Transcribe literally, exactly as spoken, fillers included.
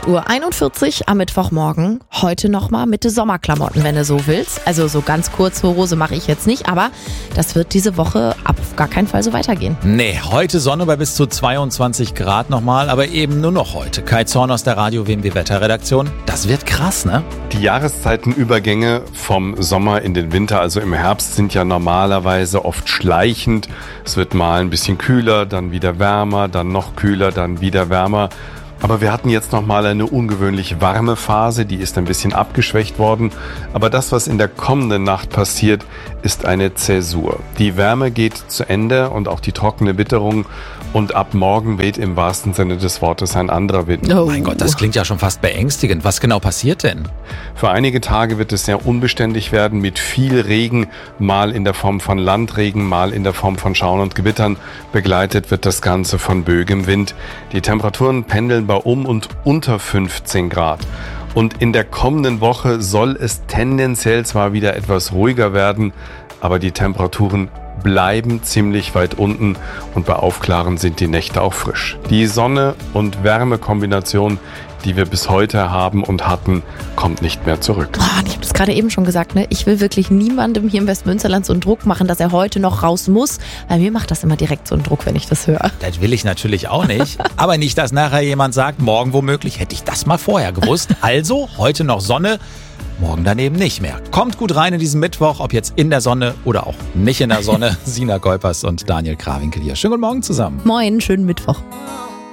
Uhr einundvierzig am Mittwochmorgen. Heute nochmal mit den Sommerklamotten, wenn du so willst. Also so ganz kurze Hose mache ich jetzt nicht, aber das wird diese Woche auf gar keinen Fall so weitergehen. Nee, heute Sonne bei bis zu zweiundzwanzig Grad nochmal, aber eben nur noch heute. Kai Zorn aus der Radio-W M W-Wetterredaktion. Das wird krass, ne? Die Jahreszeitenübergänge vom Sommer in den Winter, also im Herbst, sind ja normalerweise oft schleichend. Es wird mal ein bisschen kühler, dann wieder wärmer, dann noch kühler, dann wieder wärmer. Aber wir hatten jetzt nochmal eine ungewöhnlich warme Phase, die ist ein bisschen abgeschwächt worden. Aber das, was in der kommenden Nacht passiert, ist eine Zäsur. Die Wärme geht zu Ende und auch die trockene Witterung. Und ab morgen weht im wahrsten Sinne des Wortes ein anderer Wind. Oh mein Gott, das klingt ja schon fast beängstigend. Was genau passiert denn? Für einige Tage wird es sehr unbeständig werden mit viel Regen, mal in der Form von Landregen, mal in der Form von Schauern und Gewittern. Begleitet wird das Ganze von böigem Wind. Die Temperaturen pendeln bei um und unter fünfzehn Grad. Und in der kommenden Woche soll es tendenziell zwar wieder etwas ruhiger werden, aber die Temperaturen bleiben ziemlich weit unten und bei Aufklaren sind die Nächte auch frisch. Die Sonne- und Wärmekombination, die wir bis heute haben und hatten, kommt nicht mehr zurück. Oh, ich habe das gerade eben schon gesagt, ne? Ich will wirklich niemandem hier im Westmünsterland so einen Druck machen, dass er heute noch raus muss. Bei mir macht das immer direkt so einen Druck, wenn ich das höre. Das will ich natürlich auch nicht. Aber nicht, dass nachher jemand sagt, morgen womöglich hätte ich das mal vorher gewusst. Also, heute noch Sonne. Morgen daneben nicht mehr. Kommt gut rein in diesen Mittwoch, ob jetzt in der Sonne oder auch nicht in der Sonne. Sina Golpers und Daniel Krawinkel hier. Schönen guten Morgen zusammen. Moin, schönen Mittwoch.